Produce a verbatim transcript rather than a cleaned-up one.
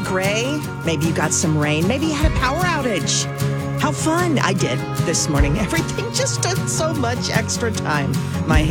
gray. Maybe you got some rain. Maybe you had a power outage. How fun. I did this morning. Everything just took so much extra time. My